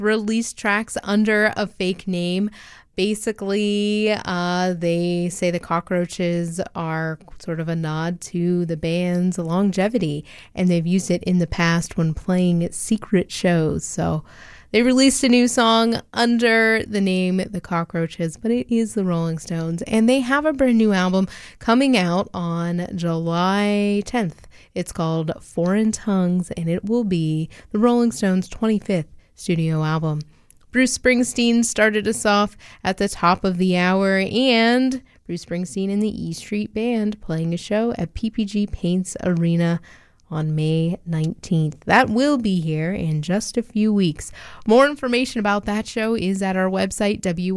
released tracks under a fake name. Basically, they say the Cockroaches are sort of a nod to the band's longevity, and they've used it in the past when playing secret shows. So they released a new song under the name The Cockroaches, but it is the Rolling Stones, and they have a brand new album coming out on July 10th. It's called Foreign Tongues, and it will be the Rolling Stones' 25th studio album. Bruce Springsteen started us off at the top of the hour, and Bruce Springsteen and the E Street Band playing a show at PPG Paints Arena on May 19th. That will be here in just a few weeks. More information about that show is at our website,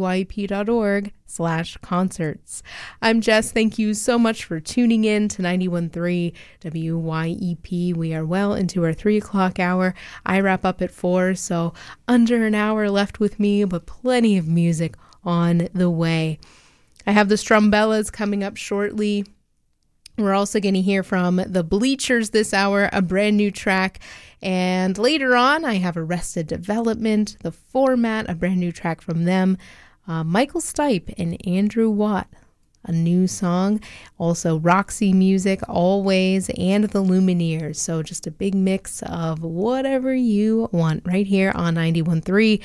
wyep.org/concerts. I'm Jess. Thank you so much for tuning in to 91.3 WYEP. We are well into our 3 o'clock hour. I wrap up at 4, so under an hour left with me, but plenty of music on the way. I have the Strumbellas coming up shortly. We're also going to hear from the Bleachers this hour, a brand new track. And later on, I have Arrested Development, The Format, a brand new track from them. Michael Stipe and Andrew Watt, a new song. Also Roxy Music, Always, and The Lumineers. So just a big mix of whatever you want right here on 91.3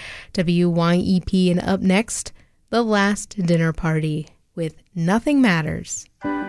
WYEP. And up next, The Last Dinner Party with Nothing Matters.